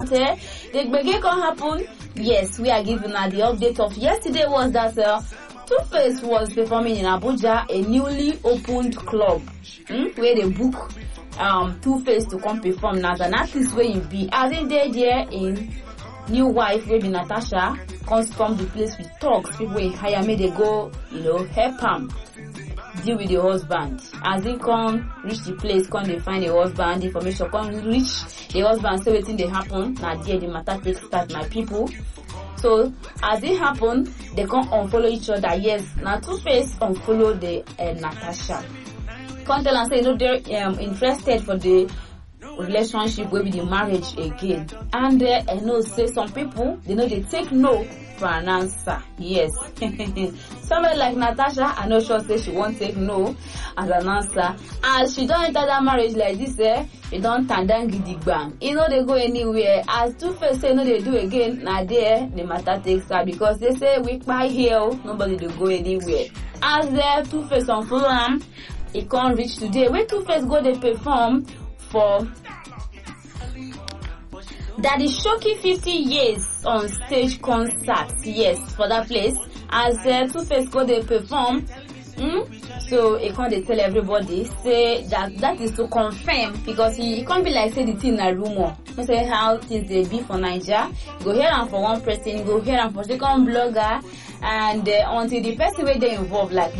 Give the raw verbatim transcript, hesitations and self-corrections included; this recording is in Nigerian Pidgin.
eh, the gbege can happen. Yes, we are giving her the update of yesterday was that uh, Two-Face was performing in Abuja, a newly opened club, hmm, where they book um Two-Face to come perform as an artist where you be. As in they there in new wife wey be Natasha comes from the place with talks, people wey hire me they go, you know, help am deal with the husband. As he come reach the place, come they find the husband, information come reach the husband, say wetin dey happen. Now there the matter take start, my people. So as it happen, they come unfollow each other. Yes, now Two-Face unfollow the uh, Natasha. Come tell and say, you know, they're um, interested for the relationship, maybe the marriage again. And uh, I know say some people, they know they take no for an answer. Yes. Somebody like Natasha, I know sure say she won't take no as an answer. As she don't enter that marriage like this, eh, she don't turn down giddy bang. You know they go anywhere. As Two-Face say no they do again, now there the matter takes her because they say we buy here, nobody will go anywhere. As there Two-Face on program, it can't reach today. Where Two-Face go they perform for Daddy Shoki fifty years on stage concert. Yes, for that place. As uh, Two-Face go they perform, mm? So it can't they tell everybody say that that is to confirm because he can't be like say the thing a rumor. You say how things they be for Nigeria. Go hear them for one person, go hear them for second blogger, and uh, until the person where they involved like.